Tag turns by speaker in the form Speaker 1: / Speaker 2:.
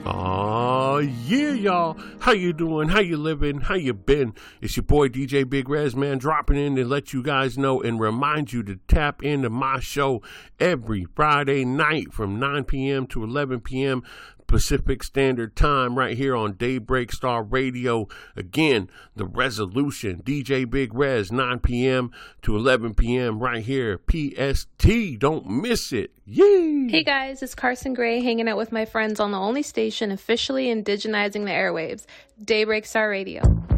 Speaker 1: Oh yeah, y'all. How you doing? How you living? How you been? It's your boy DJ Big Rez, man, dropping in to let you guys know and remind you to tap into my show every Friday night from 9 p.m. to 11 p.m. Pacific Standard Time right here on Daybreak Star Radio. Again, The Resolution, DJ Big Rez, 9 p.m. to 11 p.m. right here, PST. Don't miss it. Yay!
Speaker 2: Hey guys, it's Carson Gray hanging out with my friends on the only station officially indigenizing the airwaves, Daybreak Star Radio.